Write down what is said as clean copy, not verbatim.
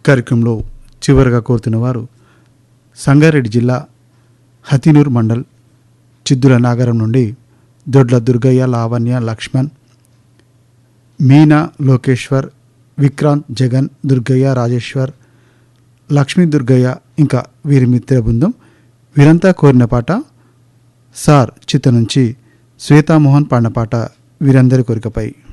కార్యక్రమంలో చివరగా కోరుతున్న వారు సంగారెడ్డి జిల్లా హతినూర్ మండల్ చిద్దుల నాగరం నుండి దొడ్ల దుర్గయ్య, లావణ్య, లక్ష్మణ్, మీనా, లోకేశ్వర్, విక్రాంత్, జగన్, దుర్గయ్య, రాజేశ్వర్, లక్ష్మీ దుర్గయ్య ఇంకా వీరి మిత్ర బృందం. వీరంతా కోరిన పాట సార్ చిత్త నుంచి శ్వేతామోహన్ పాడిన పాట వీరందరి కోరికపై.